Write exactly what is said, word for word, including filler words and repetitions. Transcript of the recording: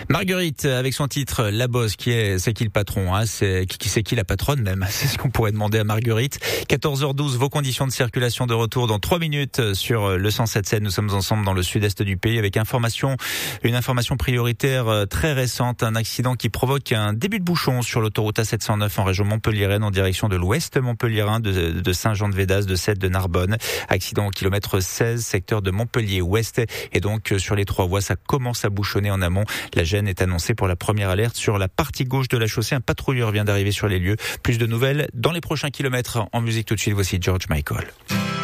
Marguerite avec son titre La Bosse, qui est c'est qui le patron, hein, c'est qui c'est qui la patronne même, c'est ce qu'on pourrait demander à Marguerite. quatorze heures douze, vos conditions de circulation de retour dans trois minutes sur le cent sept sept. Nous sommes ensemble dans le sud-est du pays avec information, une information prioritaire très récente, un accident qui provoque un début de bouchon sur l'autoroute A sept cent neuf en région montpelliéraine en direction de l'ouest montpelliérain de, de Saint-Jean-de-Védas, de Celle de Narbonne. Accident au kilomètre seize, secteur de Montpellier-Ouest, et donc sur les trois voies, ça commence à bouchonner en amont. La gêne est annoncée pour la première alerte sur la partie gauche de la chaussée. Un patrouilleur vient d'arriver sur les lieux. Plus de nouvelles dans les prochains kilomètres. En musique tout de suite, voici George Michael.